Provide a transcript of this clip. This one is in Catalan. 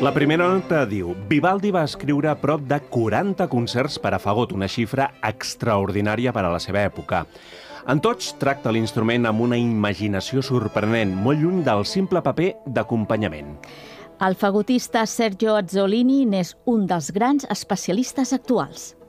La primera nota diu: Vivaldi va escriure prop de 40 concerts per a fagot, una xifra extraordinària per a la seva època. En tots tracta l'instrument amb una imaginació sorprenent, molt lluny del simple paper d'acompanyament. El fagotista Sergio Azzolini n'és un dels grans especialistes actuals.